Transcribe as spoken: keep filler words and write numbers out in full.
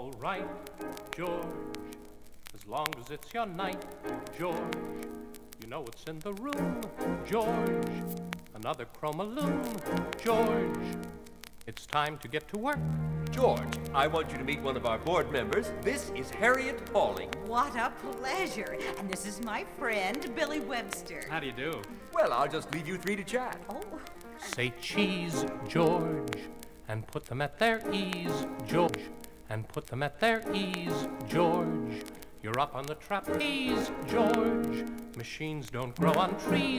All right, George, as long as it's your night, George. You know what's in the room, George. Another chromaloom, George. It's time to get to work. George, I want you to meet one of our board members. This is Harriet Pauling. What a pleasure. And this is my friend, Billy Webster. How do you do? Well, I'll just leave you three to chat. Oh. Say cheese, George, and put them at their ease, George, and put them at their ease, George. You're up on the trapeze, George. Machines don't grow on trees,